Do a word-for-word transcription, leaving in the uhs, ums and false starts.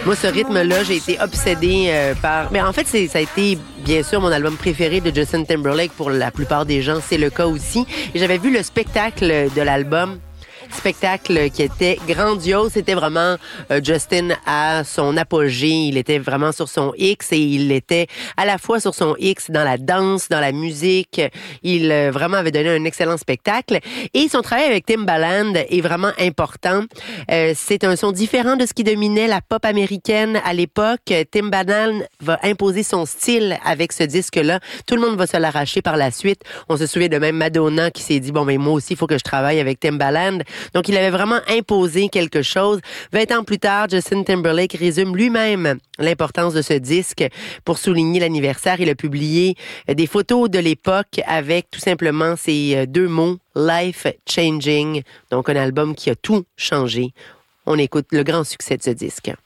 Moi, ce rythme-là, j'ai été obsédée euh, par... Mais en fait, c'est, ça a été, bien sûr, mon album préféré de Justin Timberlake pour la plupart des gens. C'est le cas aussi. Et j'avais vu le spectacle de l'album. Spectacle qui était grandiose. C'était vraiment euh, Justin à son apogée. Il était vraiment sur son X et il était à la fois sur son X dans la danse, dans la musique. Il euh, vraiment avait donné un excellent spectacle. Et son travail avec Timbaland est vraiment important. Euh, c'est un son différent de ce qui dominait la pop américaine à l'époque. Timbaland va imposer son style avec ce disque-là. Tout le monde va se l'arracher par la suite. On se souvient de même Madonna qui s'est dit, bon, ben moi aussi, il faut que je travaille avec Timbaland. Donc, il avait vraiment imposé quelque chose. vingt ans plus tard, Justin Timberlake résume lui-même l'importance de ce disque pour souligner l'anniversaire. Il a publié des photos de l'époque avec tout simplement ces deux mots, Life Changing. Donc, un album qui a tout changé. On écoute le grand succès de ce disque.